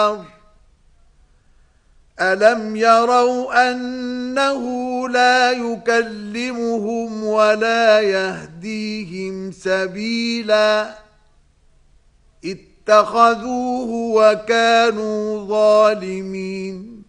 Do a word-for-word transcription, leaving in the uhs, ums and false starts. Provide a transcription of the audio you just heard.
ألم يروا أنه لا يكلمهم ولا يهديهم سبيلا اتخذوه وكانوا ظالمين